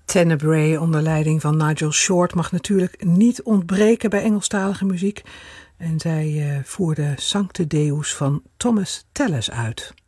Tenebrae onder leiding van Nigel Short mag natuurlijk niet ontbreken bij Engelstalige muziek. En zij voerde Sancte Deus van Thomas Tallis uit.